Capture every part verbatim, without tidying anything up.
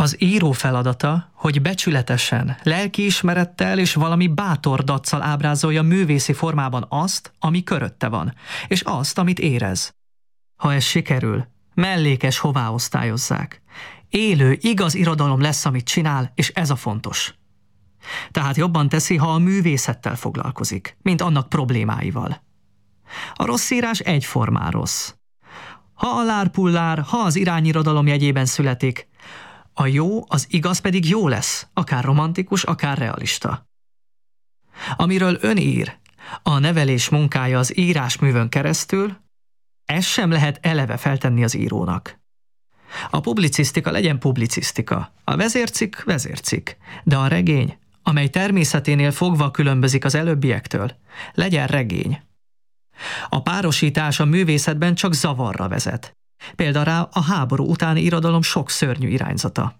Az író feladata, hogy becsületesen, lelkiismerettel és valami bátor daccal ábrázolja művészi formában azt, ami körötte van, és azt, amit érez. Ha ez sikerül, mellékes hová osztályozzák. Élő, igaz irodalom lesz, amit csinál, és ez a fontos. Tehát jobban teszi, ha a művészettel foglalkozik, mint annak problémáival. A rossz írás egyformán rossz. Ha a lárpullár, ha az irányirodalom jegyében születik, a jó, az igaz pedig jó lesz, akár romantikus, akár realista. Amiről ön ír, a nevelés munkája az írásművön keresztül, ez sem lehet eleve feltenni az írónak. A publicisztika legyen publicisztika, a vezércikk vezércikk, de a regény, amely természeténél fogva különbözik az előbbiektől, legyen regény. A párosítás a művészetben csak zavarra vezet. Például rá a háború utáni irodalom sok szörnyű irányzata.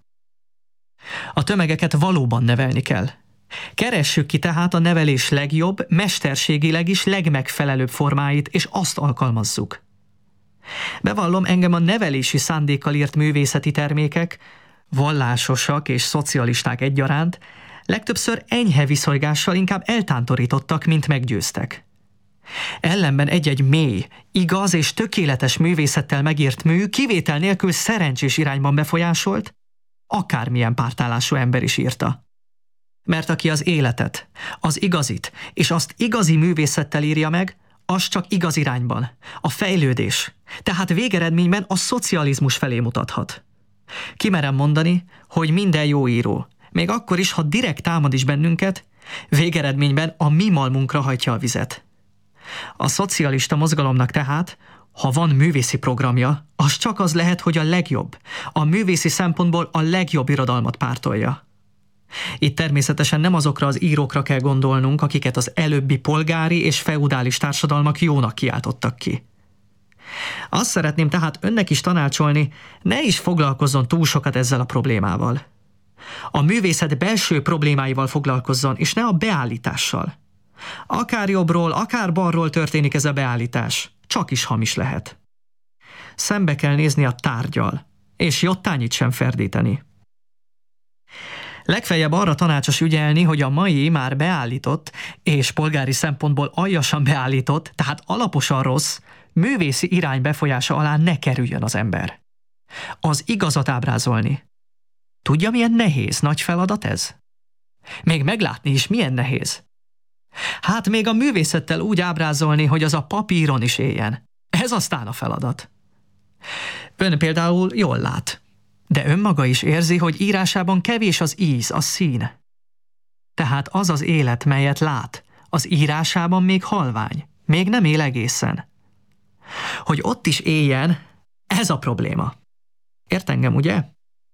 A tömegeket valóban nevelni kell. Keressük ki tehát a nevelés legjobb, mesterségileg is legmegfelelőbb formáit, és azt alkalmazzuk. Bevallom, engem a nevelési szándékkal írt művészeti termékek, vallásosak és szocialisták egyaránt, legtöbbször enyhe viszonygással inkább eltántorítottak, mint meggyőztek. Ellenben egy-egy mély, igaz és tökéletes művészettel megírt mű kivétel nélkül szerencsés irányban befolyásolt, akármilyen pártállású ember is írta. Mert aki az életet, az igazit és azt igazi művészettel írja meg, az csak igaz irányban, a fejlődés, tehát végeredményben a szocializmus felé mutathat. Kimerem mondani, hogy minden jó író, még akkor is, ha direkt támad is bennünket, végeredményben a mi malmunkra hajtja a vizet. A szocialista mozgalomnak tehát, ha van művészi programja, az csak az lehet, hogy a legjobb, a művészi szempontból a legjobb irodalmat pártolja. Itt természetesen nem azokra az írókra kell gondolnunk, akiket az előbbi polgári és feudális társadalmak jónak kiáltottak ki. Azt szeretném tehát önnek is tanácsolni, ne is foglalkozzon túl sokat ezzel a problémával. A művészet belső problémáival foglalkozzon, és ne a beállítással. Akár jobbról, akár balról történik ez a beállítás, csak is hamis lehet. Szembe kell nézni a tárggyal, és jottányit sem ferdíteni. Legfeljebb arra tanácsos ügyelni, hogy a mai már beállított, és polgári szempontból aljasan beállított, tehát alaposan rossz, művészi irány befolyása alá ne kerüljön az ember. Az igazat ábrázolni. Tudja, milyen nehéz, nagy feladat ez? Még meglátni is milyen nehéz. Hát még a művészettel úgy ábrázolni, hogy az a papíron is éljen. Ez aztán a feladat. Ön például jól lát, de önmaga is érzi, hogy írásában kevés az íz, a szín. Tehát az az élet, melyet lát, az írásában még halvány, még nem él egészen. Hogy ott is éljen, ez a probléma. Ért engem, ugye?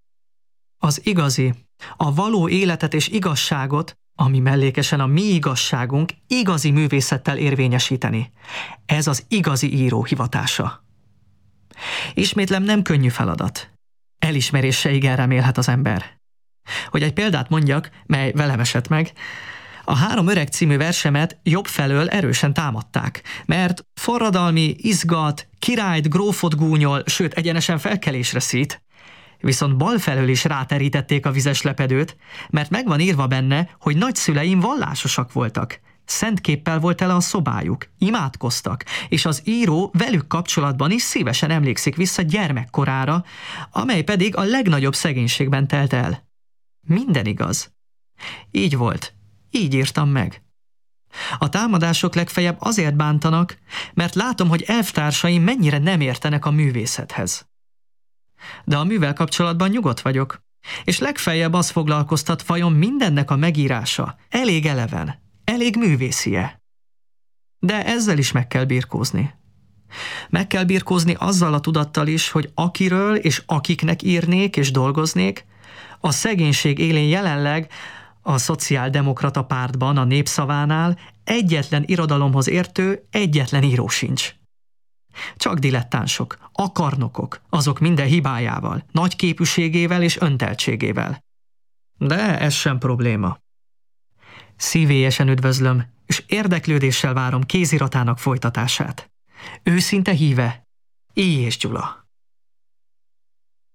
Az igazi, a való életet és igazságot, ami mellékesen a mi igazságunk, igazi művészettel érvényesíteni. Ez az igazi író hivatása. Ismétlem, nem könnyű feladat. Elismerésre igen remélhet az ember. Hogy egy példát mondjak, mely velem esett meg, a Három öreg című versemet jobb felől erősen támadták, mert forradalmi, izgat, királyt, grófot gúnyol, sőt egyenesen felkelésre szít. Viszont bal felől is ráterítették a vizes lepedőt, mert meg van írva benne, hogy nagyszüleim vallásosak voltak. Szent képpel volt tele a szobájuk, imádkoztak, és az író velük kapcsolatban is szívesen emlékszik vissza gyermekkorára, amely pedig a legnagyobb szegénységben telt el. Minden igaz. Így volt, így írtam meg. A támadások legfeljebb azért bántanak, mert látom, hogy elvtársaim mennyire nem értenek a művészethez. De a művel kapcsolatban nyugodt vagyok, és legfeljebb az foglalkoztat, vajon mindennek a megírása elég eleven, elég művészie. De ezzel is meg kell birkózni. Meg kell birkózni azzal a tudattal is, hogy akiről és akiknek írnék és dolgoznék, a szegénység élén jelenleg a szociáldemokrata pártban, a Népszavánál egyetlen irodalomhoz értő, egyetlen író sincs. Csak dilettánsok, akarnokok, azok minden hibájával, nagy képűségével és önteltségével. De ez sem probléma. Szívélyesen üdvözlöm, és érdeklődéssel várom kéziratának folytatását. Őszinte híve, Illyés Gyula.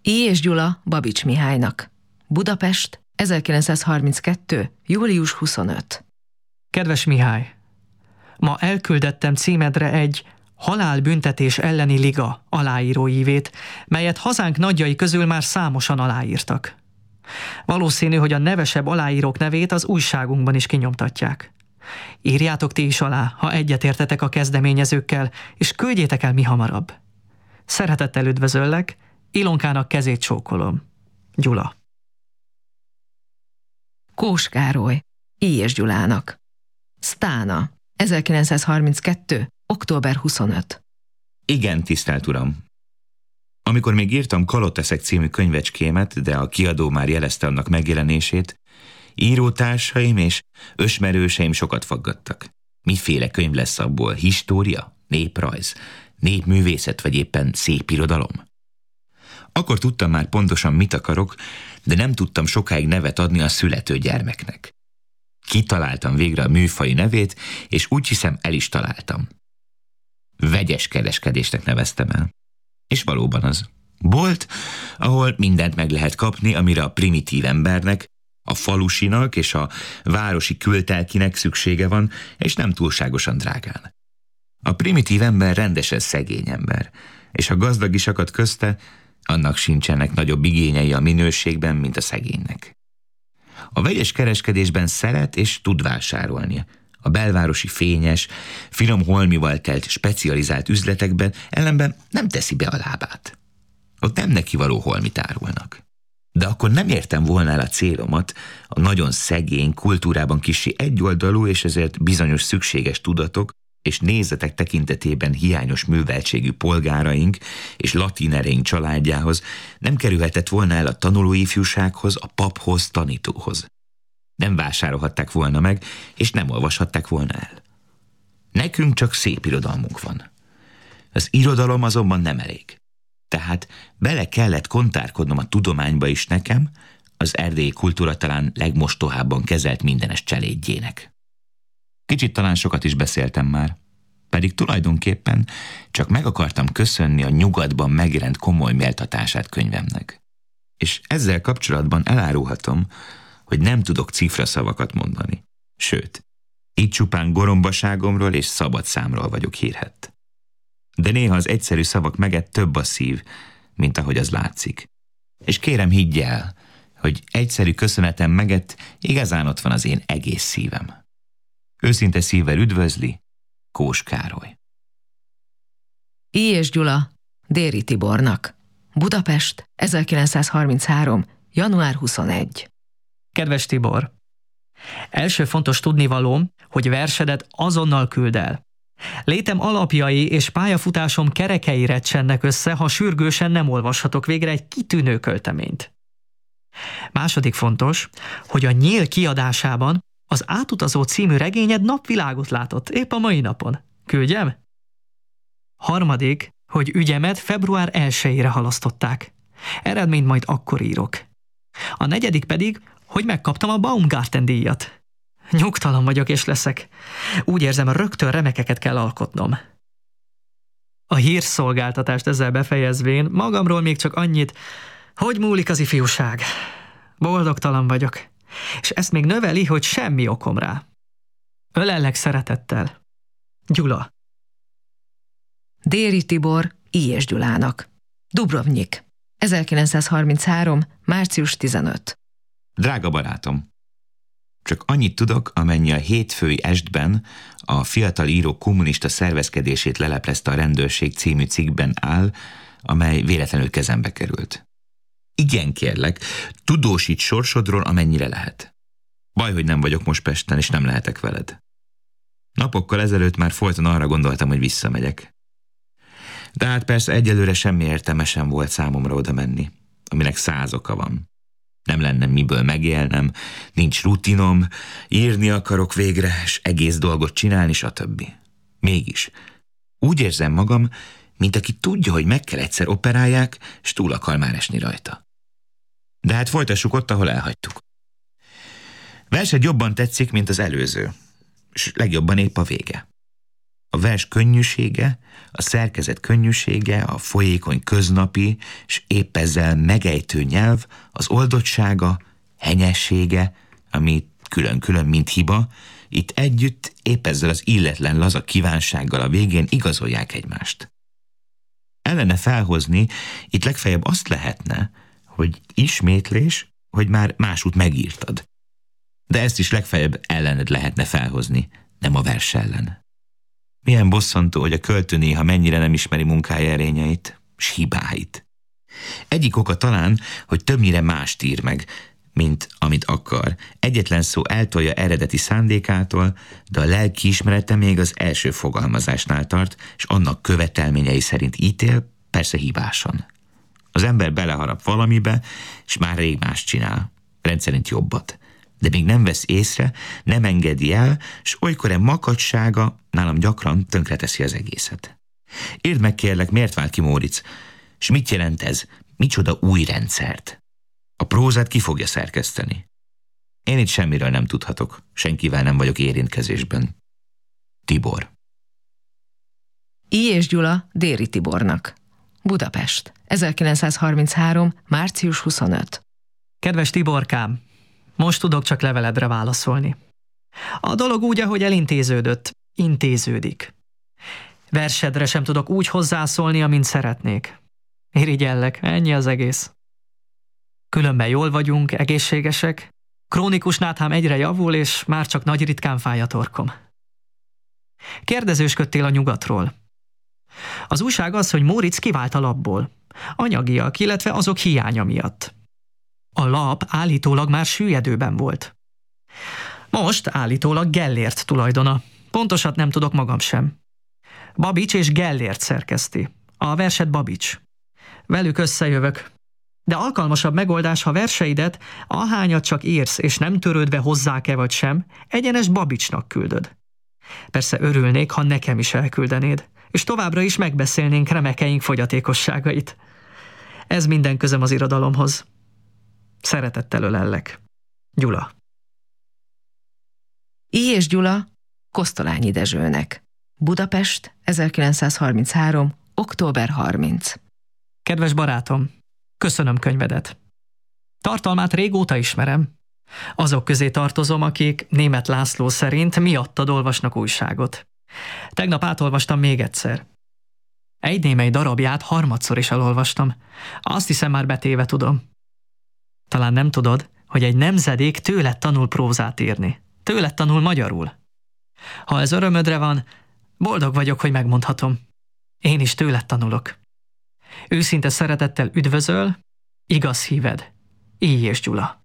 I. és Gyula Babics Mihálynak. Budapest, ezerkilencszázharminckettő. július huszonötödike. Kedves Mihály! Ma elküldettem címedre egy halálbüntetés elleni liga aláíróívét, melyet hazánk nagyjai közül már számosan aláírtak. Valószínű, hogy a nevesebb aláírók nevét az újságunkban is kinyomtatják. Írjátok ti is alá, ha egyetértetek a kezdeményezőkkel, és küldjétek el mihamarabb. Szeretettel üdvözöllek, Ilonkának kezét csókolom. Gyula. Kós Károly, I. és Gyulának. Sztána, ezerkilencszázharminckettő. október huszonötödike. Igen, tisztelt uram! Amikor még írtam Kaloteszek című könyvecskémet, de a kiadó már jelezte annak megjelenését, írótársaim és ösmerőseim sokat faggattak. Miféle könyv lesz abból? História? Néprajz? Népművészet vagy éppen szépirodalom? Akkor tudtam már pontosan, mit akarok, de nem tudtam sokáig nevet adni a születő gyermeknek. Kitaláltam végre a műfai nevét, és úgy hiszem, el is találtam. Vegyes kereskedésnek neveztem el. És valóban az. Bolt, ahol mindent meg lehet kapni, amire a primitív embernek, a falusinak és a városi kültelkinek szüksége van, és nem túlságosan drágán. A primitív ember rendesen szegény ember, és a gazdag is akad közte, annak sincsenek nagyobb igényei a minőségben, mint a szegénynek. A vegyes kereskedésben szeret és tud vásárolni. A belvárosi fényes, finom holmival telt specializált üzletekben ellenben nem teszi be a lábát. Ott nem neki való holmit árulnak. De akkor nem értem volna el a célomat, a nagyon szegény, kultúrában kissé egyoldalú és ezért bizonyos szükséges tudatok és nézetek tekintetében hiányos műveltségű polgáraink és latinereink családjához nem kerülhetett volna el a tanulóifjúsághoz, a paphoz, tanítóhoz. Nem vásárolhatták volna meg, és nem olvashatták volna el. Nekünk csak szép irodalmunk van. Az irodalom azonban nem elég. Tehát bele kellett kontárkodnom a tudományba is nekem, az erdélyi kultúra talán legmostohábban kezelt mindenes cselédjének. Kicsit talán sokat is beszéltem már, pedig tulajdonképpen csak meg akartam köszönni a nyugatban megjelent komoly méltatását könyvemnek. És ezzel kapcsolatban elárulhatom, hogy nem tudok cifraszavakat mondani. Sőt, itt csupán gorombaságomról és szabad számról vagyok hírhedt. De néha az egyszerű szavak meget több a szív, mint ahogy az látszik. És kérem, higgy el, hogy egyszerű köszönetem meget igazán ott van az én egész szívem. Őszinte szívvel üdvözli, Kós Károly. I. és Gyula Déri Tibornak. Budapest, ezerkilencszázharminchárom. január huszonegyedike. Kedves Tibor! Első fontos tudnivalóm, hogy versedet azonnal küld el. Létem alapjai és pályafutásom kerekei recsennek össze, ha sürgősen nem olvashatok végre egy kitűnő költeményt. Második fontos, hogy a Nyíl kiadásában az Átutazó című regényed napvilágot látott, épp a mai napon. Küldjem? Harmadik, hogy ügyemet február elsejére halasztották. Eredményt majd akkor írok. A negyedik pedig, hogy megkaptam a Baumgarten díjat. Nyugtalan vagyok és leszek. Úgy érzem, rögtön remekeket kell alkotnom. A hírszolgáltatást ezzel befejezvén magamról még csak annyit, hogy múlik az ifjúság. Boldogtalan vagyok, és ezt még növeli, hogy semmi okom rá. Ölellek szeretettel. Gyula. Déri Tibor I. és Gyulának. Dubrovnik, ezerkilencszázharminchárom. március tizenötödike. Drága barátom! Csak annyit tudok, amennyi a Hétfői Estben a fiatal író kommunista szervezkedését leleplezte a rendőrség című cikkben áll, amely véletlenül kezembe került. Igen, kérlek, tudósíts sorsodról, amennyire lehet. Baj, hogy nem vagyok most Pesten, és nem lehetek veled. Napokkal ezelőtt már folyton arra gondoltam, hogy visszamegyek. De hát persze egyelőre semmi értelme sem volt számomra oda menni, aminek száz oka van. Nem lenne miből megélnem, nincs rutinom, írni akarok végre, és egész dolgot csinálni, stb. Mégis, úgy érzem magam, mint aki tudja, hogy meg kell egyszer operálják, és túl akar már esni rajta. De hát folytassuk ott, ahol elhagytuk. Versed jobban tetszik, mint az előző, és legjobban épp a vége. A vers könnyűsége, a szerkezet könnyűsége, a folyékony köznapi, és épp ezzel megejtő nyelv, az oldottsága, henyessége, ami külön-külön mint hiba, itt együtt épp ezzel az illetlen laza kívánsággal a végén igazolják egymást. Ellene felhozni itt legfeljebb azt lehetne, hogy ismétlés, hogy már másút megírtad. De ezt is legfeljebb ellened lehetne felhozni, nem a vers ellen. Milyen bosszantó, hogy a költő néha mennyire nem ismeri munkája erényeit, s hibáit. Egyik oka talán, hogy többnyire mást ír meg, mint amit akar. Egyetlen szó eltolja eredeti szándékától, de a lelkiismerete még az első fogalmazásnál tart, és annak követelményei szerint ítél, persze hibásan. Az ember beleharap valamibe, és már rég más csinál, rendszerint jobbat. De még nem vesz észre, nem engedi el, s olykor-e makacsága nálam gyakran tönkreteszi az egészet. Érd meg kérlek, miért vált ki Móricz, s mit jelent ez, micsoda új rendszert? A prózát ki fogja szerkeszteni? Én itt semmiről nem tudhatok, senkivel nem vagyok érintkezésben. Tibor. I. és Gyula Déri Tibornak. Budapest, ezerkilencszázharminchárom. március huszonötödike. Kedves Tiborkám, most tudok csak leveledre válaszolni. A dolog úgy, ahogy elintéződött, intéződik. Versedre sem tudok úgy hozzászólni, amint szeretnék. Irigyellek, ennyi az egész. Különben jól vagyunk, egészségesek, krónikus náthám egyre javul, és már csak nagy ritkán fáj a torkom. Kérdezősködtél a nyugatról. Az újság az, hogy Móricz kivált a lapból, anyagiak, illetve azok hiánya miatt. A lap állítólag már süllyedőben volt. Most állítólag Gellért tulajdona. Pontosat nem tudok magam sem. Babics és Gellért szerkeszti. A verset Babics. Velük összejövök. De alkalmasabb megoldás, ha verseidet, ahányat csak írsz, és nem törődve hozzá-e vagy sem, egyenes Babicsnak küldöd. Persze örülnék, ha nekem is elküldenéd, és továbbra is megbeszélnénk remekeink fogyatékosságait. Ez minden közöm az irodalomhoz. Szeretettel ölellek. Gyula. I. és Gyula Kosztolányi Dezsőnek. Budapest, ezerkilencszázharminchárom. október harmincadika. Kedves barátom, köszönöm könyvedet. Tartalmát régóta ismerem. Azok közé tartozom, akik Németh László szerint miattad olvasnak újságot. Tegnap átolvastam még egyszer. Egy némely darabját harmadszor is elolvastam. Azt hiszem, már betéve tudom. Talán nem tudod, hogy egy nemzedék tőled tanul prózát írni. Tőled tanul magyarul. Ha ez örömödre van, boldog vagyok, hogy megmondhatom. Én is tőled tanulok. Őszinte szeretettel üdvözöl, igaz híved, I. és Gyula.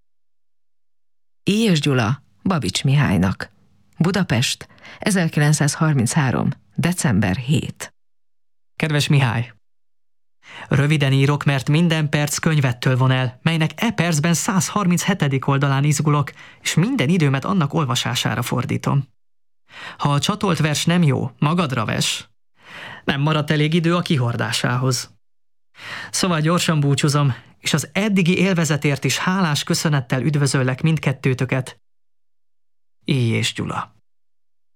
I. és Gyula Babics Mihálynak. Budapest, ezerkilencszázharminchárom. december hetedike. Kedves Mihály! Röviden írok, mert minden perc könyvettől von el, melynek e percben száz harminchetedik oldalán izgulok, és minden időmet annak olvasására fordítom. Ha a csatolt vers nem jó, magadra ves. Nem maradt elég idő a kihordásához. Szóval gyorsan búcsúzom, és az eddigi élvezetért is hálás köszönettel üdvözöllek mindkettőtöket. I. és Gyula.